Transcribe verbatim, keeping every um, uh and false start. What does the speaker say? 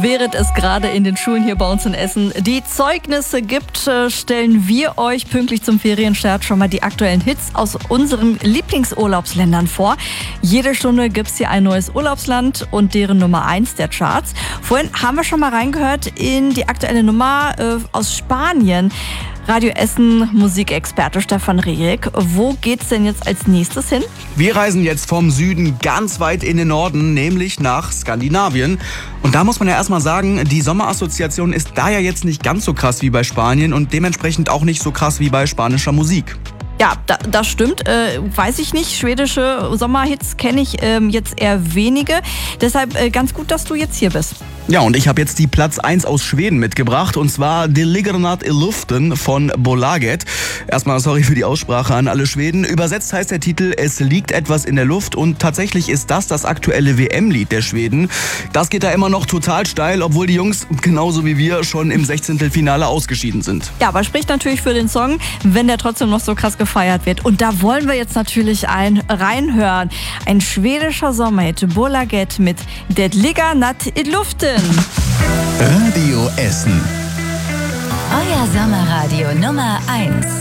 während es gerade in den Schulen hier bei uns in Essen die Zeugnisse gibt, stellen wir euch pünktlich zum Ferienstart schon mal die aktuellen Hits aus unseren Lieblingsurlaubsländern vor. Jede Stunde gibt es hier ein neues Urlaubsland und deren Nummer eins der Charts. Vorhin haben wir schon mal reingehört in die aktuelle Nummer äh, aus Spanien. Radio Essen Musikexperte Stefan Rieck. Wo geht's denn jetzt als nächstes hin? Wir reisen jetzt vom Süden ganz weit in den Norden, nämlich nach Skandinavien. Und da muss man ja erstmal sagen, die Sommerassoziation ist da ja jetzt nicht ganz so krass wie bei Spanien und dementsprechend auch nicht so krass wie bei spanischer Musik. Ja, da, das stimmt. Äh, weiß ich nicht. Schwedische Sommerhits kenne ich ähm, jetzt eher wenige. Deshalb äh, ganz gut, dass du jetzt hier bist. Ja, und ich habe jetzt die Platz eins aus Schweden mitgebracht, und zwar Det ligger natt i luften von Bolaget. Erstmal sorry für die Aussprache an alle Schweden. Übersetzt heißt der Titel Es liegt etwas in der Luft, und tatsächlich ist das das aktuelle W M-Lied der Schweden. Das geht da immer noch total steil, obwohl die Jungs genauso wie wir schon im Sechzehntelfinale ausgeschieden sind. Ja, aber spricht natürlich für den Song, wenn der trotzdem noch so krass gefeiert wird. Und da wollen wir jetzt natürlich ein reinhören. Ein schwedischer Sommerhit, Bolaget mit Det ligger natt i luften. Radio Essen. Euer Sommerradio Nummer eins.